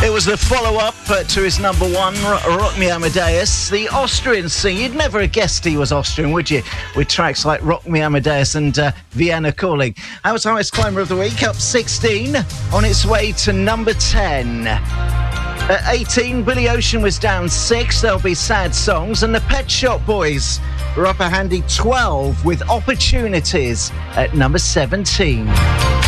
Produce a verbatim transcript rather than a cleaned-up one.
It was the follow-up uh, to his number one, Rock Me Amadeus. The Austrian singer, you'd never have guessed he was Austrian, would you? With tracks like Rock Me Amadeus and uh, Vienna Calling. Our highest climber of the week, up sixteen, on its way to number ten. At eighteen, Billy Ocean was down six. There'll be Sad Songs. And the Pet Shop Boys were up a handy twelve with Opportunities at number seventeen.